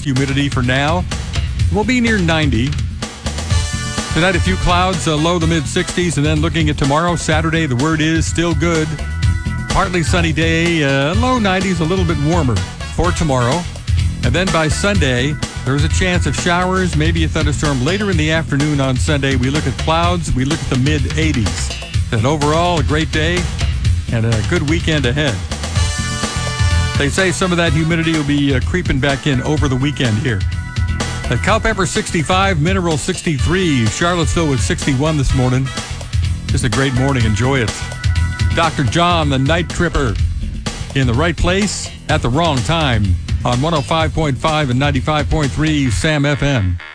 best humidity for now. We'll be near 90. Tonight, a few clouds, low to mid-60s. And then looking at tomorrow, Saturday, the word is still good. Partly sunny day, low 90s, a little bit warmer for tomorrow. And then by Sunday, there's a chance of showers, maybe a thunderstorm later in the afternoon on Sunday. We look at clouds, we look at the mid-80s. And overall, a great day and a good weekend ahead. They say some of that humidity will be creeping back in over the weekend here. At Culpeper 65, Mineral 63, Charlottesville with 61 this morning. Just a great morning. Enjoy it. Dr. John, the Night Tripper, in the right place at the wrong time on 105.5 and 95.3 Sam FM.